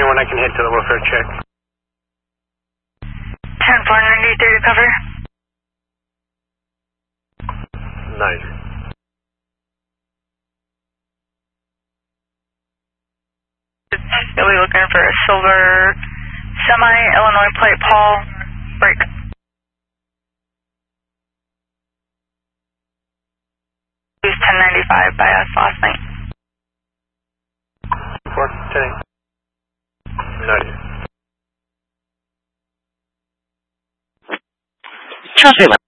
anyone I can hit to the welfare check? 10-493 to cover. Nice. Really looking for a silver semi-Illinois plate, Paul, break. He was 1095 by us last night. 4, 10. Traffic